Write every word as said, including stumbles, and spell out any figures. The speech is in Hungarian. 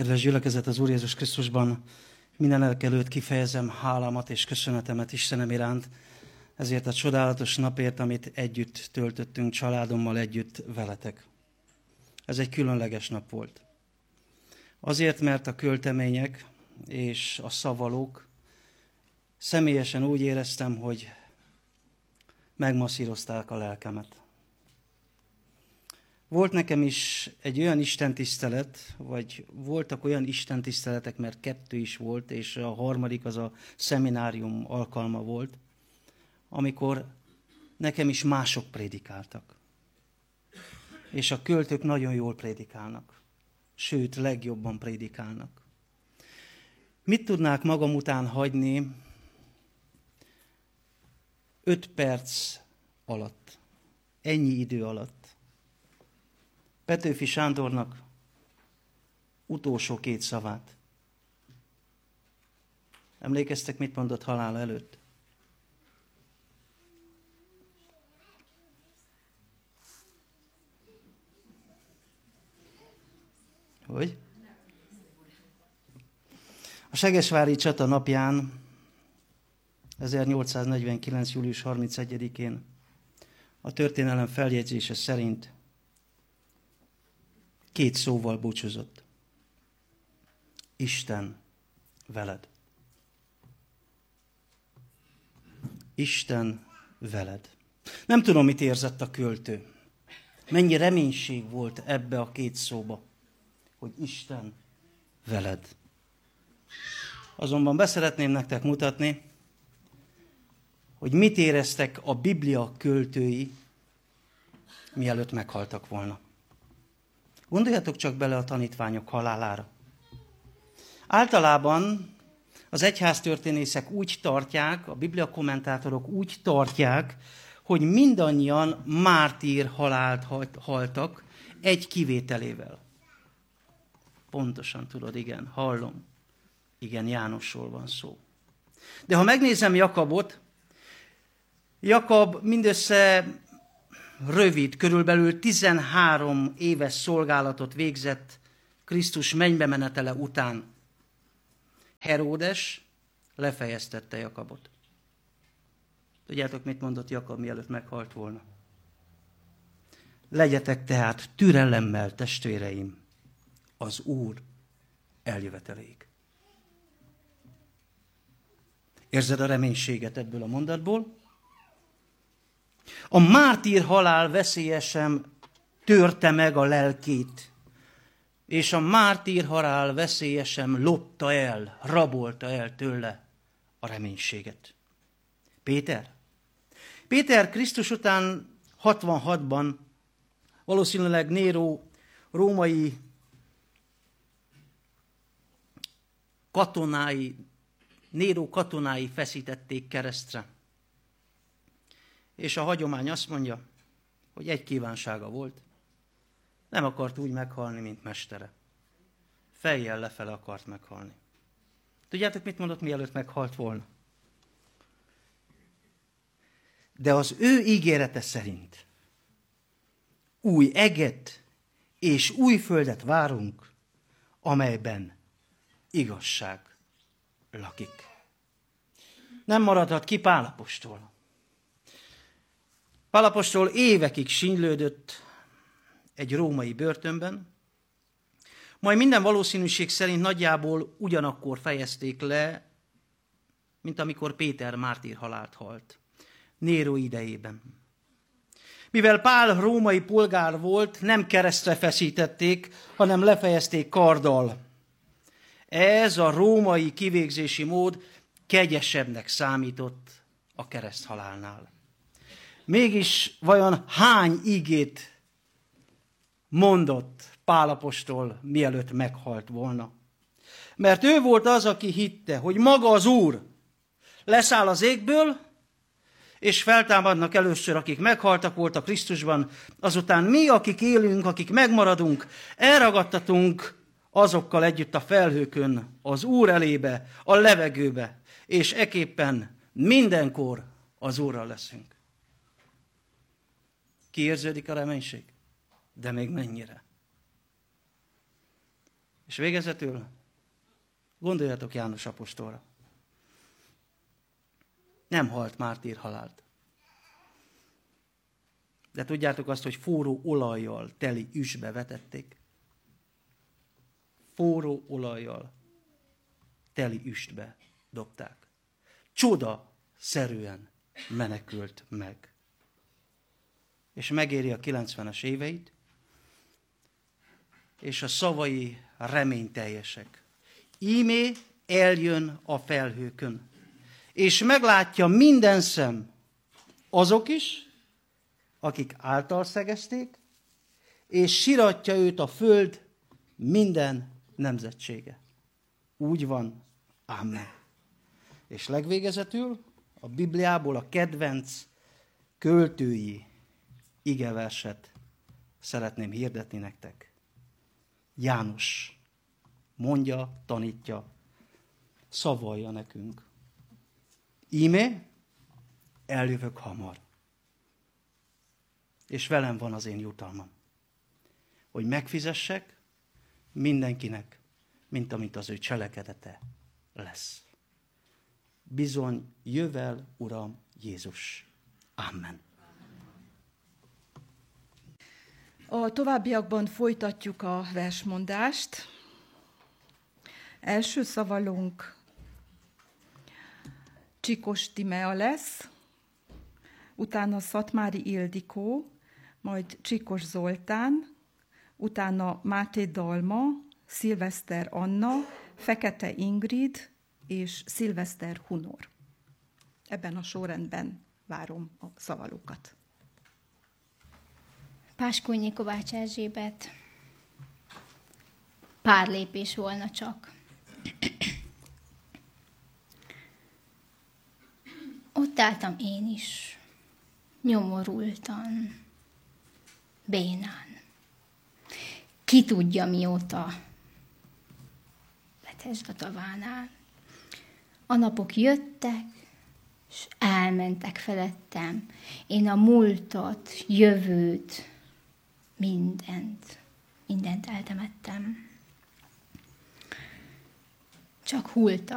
Kedves gyülekezet, az Úr Jézus Krisztusban mindenek előtt kifejezem hálámat és köszönetemet Istenem iránt, ezért a csodálatos napért, amit együtt töltöttünk, családommal együtt veletek. Ez egy különleges nap volt. Azért, mert a költemények és a szavalók személyesen úgy éreztem, hogy megmasszírozták a lelkemet. Volt nekem is egy olyan istentisztelet, vagy voltak olyan istentiszteletek, mert kettő is volt, és a harmadik az a szeminárium alkalma volt, amikor nekem is mások prédikáltak. És a költők nagyon jól prédikálnak, sőt, legjobban prédikálnak. Mit tudnák magam után hagyni öt perc alatt, ennyi idő alatt? Petőfi Sándornak utolsó két szavát. Emlékeztek, mit mondott halála előtt? Hogy? A segesvári csata napján, ezernyolcszáznegyvenkilenc. július harmincegyedikén a történelem feljegyzése szerint két szóval búcsúzott. Isten veled. Isten veled. Nem tudom, mit érzett a költő. Mennyi reménység volt ebbe a két szóba, hogy Isten veled. Azonban beszeretném nektek mutatni, hogy mit éreztek a Biblia költői, mielőtt meghaltak volna. Gondoljatok csak bele a tanítványok halálára. Általában az egyháztörténészek úgy tartják, a Biblia kommentátorok úgy tartják, hogy mindannyian mártír halált haltak, egy kivételével. Pontosan tudod, igen, hallom. Igen, Jánosról van szó. De ha megnézem Jakabot, Jakab mindössze rövid, körülbelül tizenhárom éves szolgálatot végzett Krisztus mennybe menetele után. Heródes lefejeztette Jakabot. Tudjátok, mit mondott Jakab, mielőtt meghalt volna? Legyetek tehát türelemmel, testvéreim, az Úr eljöveteléig. Érzed a reménységet ebből a mondatból? A mártír halál veszélyesen törte meg a lelkét, és a mártír halál veszélyesen lopta el, rabolta el tőle a reménységet. Péter? Péter Krisztus után hatvanhatban valószínűleg Néró római katonái, Néró katonái feszítették keresztre. És a hagyomány azt mondja, hogy egy kívánsága volt. Nem akart úgy meghalni, mint mestere. Fejjel lefele akart meghalni. Tudjátok, mit mondott, mielőtt meghalt volna? De az ő ígérete szerint új eget és új földet várunk, amelyben igazság lakik. Nem maradhat ki Pál apostol. Pál apostol évekig sínylődött egy római börtönben, majd minden valószínűség szerint nagyjából ugyanakkor fejezték le, mint amikor Péter mártír halált halt, Néró idejében. Mivel Pál római polgár volt, nem keresztre feszítették, hanem lefejezték karddal. Ez a római kivégzési mód kegyesebbnek számított a kereszthalálnál. Mégis vajon hány igét mondott Pál apostol, mielőtt meghalt volna? Mert ő volt az, aki hitte, hogy maga az Úr leszáll az égből, és feltámadnak először, akik meghaltak voltak Krisztusban, azután mi, akik élünk, akik megmaradunk, elragadtatunk azokkal együtt a felhőkön, az Úr elébe, a levegőbe, és eképpen mindenkor az Úrral leszünk. Kiérződik a reménység? De még mennyire? És végezetül gondoljatok János apostolra. Nem halt mártír halált. De tudjátok azt, hogy forró olajjal teli üsbe vetették? Forró olajjal teli üstbe dobták. Csodaszerűen menekült meg. És megéri a kilencvenes éveit, és a szavai reményteljesek. Ímé eljön a felhőkön, és meglátja minden szem, azok is, akik által szegezték, és siratja őt a föld minden nemzetsége. Úgy van, ámen. És legvégezetül a Bibliából a kedvenc költői igeverset szeretném hirdetni nektek. János mondja, tanítja, szavalja nekünk. Íme, eljövök hamar. És velem van az én jutalmam, hogy megfizessek mindenkinek, mint amit az ő cselekedete lesz. Bizony, jövel, Uram Jézus. Amen. A továbbiakban folytatjuk a versmondást. Első szavalunk Csikos Timea lesz, utána Szatmári Ildikó, majd Csikos Zoltán, utána Máté Dalma, Szilveszter Anna, Fekete Ingrid és Szilveszter Hunor. Ebben a sorrendben várom a szavalókat. Páskonyi Kovács Erzsébet. Pár lépés volna csak. Ott álltam én is, nyomorultan, bénán. Ki tudja mióta, Betesd a tavánál. A napok jöttek, és elmentek felettem. Én a múltat, jövőt, mindent, mindent eltemettem. Csak hultam.